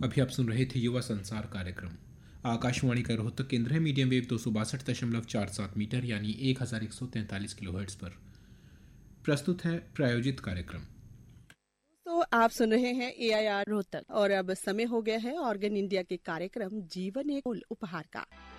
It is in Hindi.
अभी आप सुन रहे थे युवा संसार कार्यक्रम। आकाशवाणी का रोहतक केंद्र है, मीडियम वेव 262.47 मीटर यानी 1143 किलोहर्ट्ज पर। प्रस्तुत है प्रायोजित कार्यक्रम। तो आप सुन रहे हैं AIR रोहतक और अब समय हो गया है ऑर्गन इंडिया के कार्यक्रम जीवन एक मूल उपहार का।